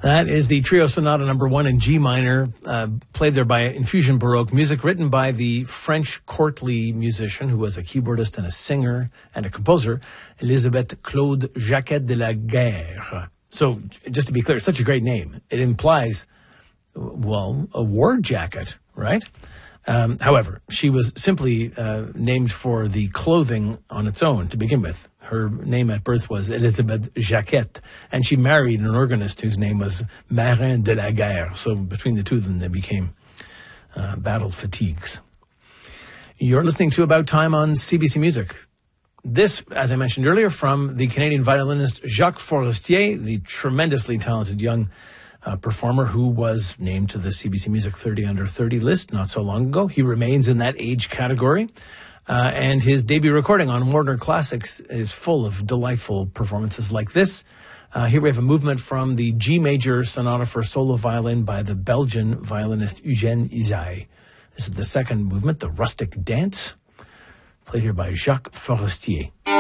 That is the Trio Sonata number 1 in G minor, played there by Infusion Baroque music, written by the French courtly musician who was a keyboardist and a singer and a composer, Elisabeth Claude Jacquet de la Guerre. So, just to be clear, such a great name. It implies, well, a war jacket, right? However, she was simply named for the clothing on its own to begin with. Her name at birth was Elisabeth Jacquet, and she married an organist whose name was Marin de la Guerre. So between the two of them, they became battle fatigues. You're listening to About Time on CBC Music. This, as I mentioned earlier, from the Canadian violinist Jacques Forestier, the tremendously talented young performer who was named to the CBC Music 30 Under 30 list not so long ago. He remains in that age category. And his debut recording on Warner Classics is full of delightful performances like this. Here we have a movement from the G major sonata for solo violin by the Belgian violinist Eugène Ysaÿe. This is the second movement, the Rustic Dance, played here by Jacques Forestier.